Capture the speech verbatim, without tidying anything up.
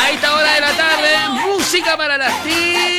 A esta hora de la tarde, música para las tías.